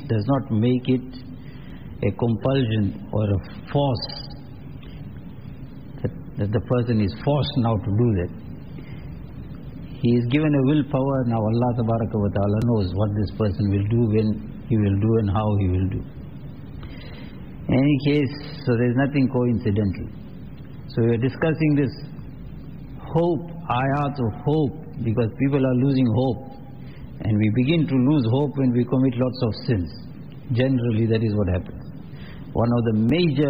does not make it a compulsion or a force that the person is forced now to do that. He is given a willpower. Now Allah Tabaraka wa Ta'ala knows what this person will do, when he will do, and how he will do. In any case, so there is nothing coincidental. So we are discussing this hope, ayat of hope, because people are losing hope. And we begin to lose hope when we commit lots of sins. Generally, that is what happens. One of the major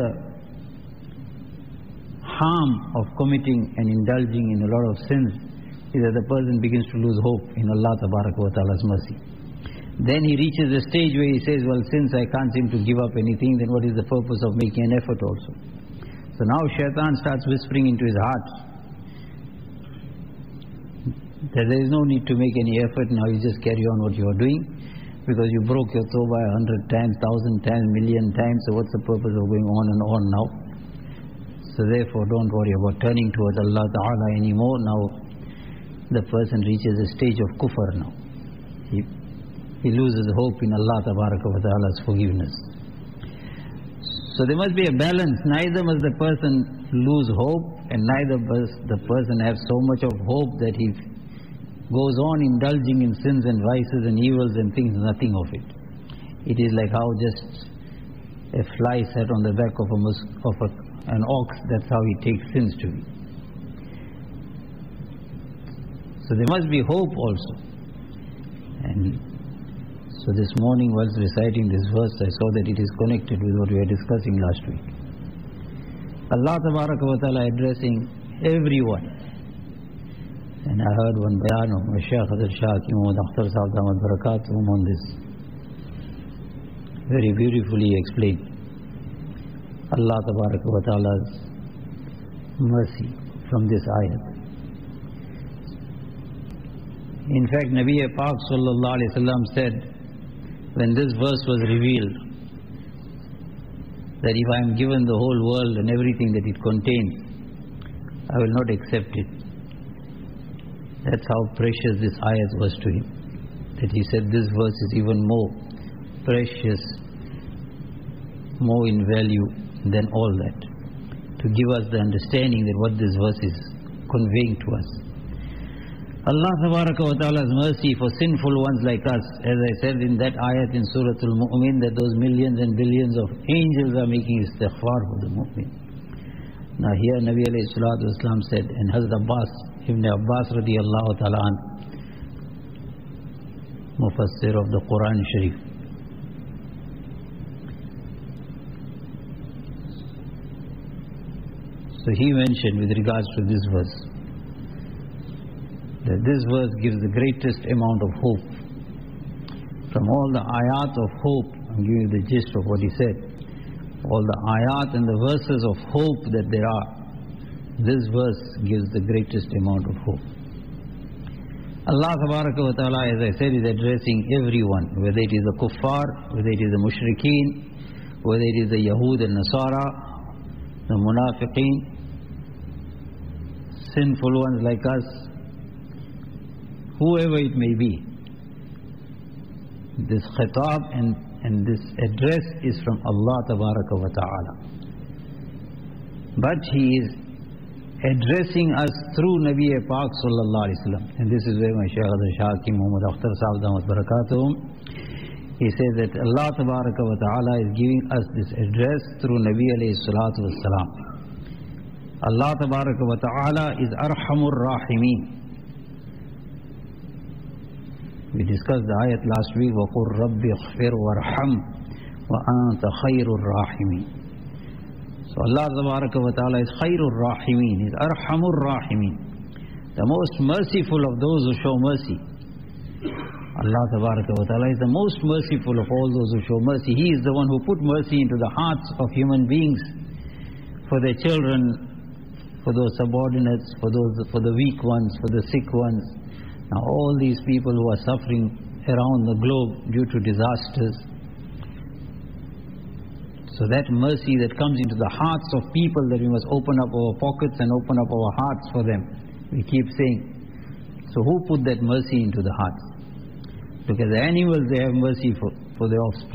harm of committing and indulging in a lot of sins is that the person begins to lose hope in Allah Tabaraka wa Ta'ala's mercy. Then he reaches a stage where he says, well, since I can't seem to give up anything, then what is the purpose of making an effort also? So now shaitan starts whispering into his heart that there is no need to make any effort, now you just carry on what you are doing, because you broke your tawbah 100 times, 1,000 times, million times, so what's the purpose of going on and on now? So therefore don't worry about turning towards Allah Ta'ala anymore. Now the person reaches a stage of kufr now. He loses hope in Allah Tabaraka wa Ta'ala's forgiveness. So there must be a balance. Neither must the person lose hope, and neither must the person have so much of hope that he goes on indulging in sins and vices and evils and thinks nothing of it. It is like how just a fly sat on the back of an ox, that's how he takes sins to be. So there must be hope also. And so this morning whilst reciting this verse, I saw that it is connected with what we were discussing last week. Allah Tabaraka wa Ta'ala addressing everyone. And I heard one bayan of Shaykh Hazrat Shah Hakim Akhtar Sahib Damat Barakatuhum on this. Very beautifully explained. Allah Tabaraka wa Ta'ala's mercy from this ayat. In fact, Nabi Pak Sallallahu Alaihi Wasallam said, when this verse was revealed, that if I am given the whole world and everything that it contains, I will not accept it. That's how precious this ayat was to him. That he said this verse is even more precious, more in value than all that. To give us the understanding that what this verse is conveying to us. Allah Tabaraka wa Ta'ala's mercy for sinful ones like us, as I said in that ayat in Surah Al-Mu'min, that those millions and billions of angels are making istighfar for the mu'min. Now here Nabi alayhi salatu wasalam said, and Hazrat Ibn Abbas radiyallahu ta'ala an, Mufassir of the Quran Sharif, so he mentioned with regards to this verse, that this verse gives the greatest amount of hope. From all the ayat of hope, I'm giving you the gist of what he said, all the ayat and the verses of hope that there are, this verse gives the greatest amount of hope. Allah Tabaraka wa Ta'ala, as I said, is addressing everyone, whether it is the kuffar, whether it is the mushrikeen, whether it is the Yahud and Nasara, the munafiqeen, sinful ones like us, whoever it may be. This khitab and this address is from Allah Tabaraka wa Ta'ala. But He is addressing us through Nabi Pak Sallallahu Alaihi Wasallam. And this is where my Shaykh Hazrat Shah Hakim Muhammad Akhtar Sahib Damat Barakatuhum, he says that Allah Tabaraka wa Ta'ala is giving us this address through Nabi alayhi salatu wassalam. Allah Tabaraka wa Ta'ala is Arhamur Rahimeen. We discussed the ayat last week, وَقُلْ رَبِّ اغْفِرْ وَارْحَمْ وَأَنْتَ خَيْرُ الرَّاحِمِينَ. So Allah Tabaraka wa Ta'ala is Khairur Rahimin, is Arhamur Rahimin, the most merciful of those who show mercy. Allah Tabaraka wa Ta'ala is the most merciful of all those who show mercy. He is the one who put mercy into the hearts of human beings, for their children, for those subordinates, for the weak ones, for the sick ones. Now all these people who are suffering around the globe due to disasters, so that mercy that comes into the hearts of people, that we must open up our pockets and open up our hearts for them. We keep saying, so who put that mercy into the hearts? Because the animals, they have mercy for their offspring.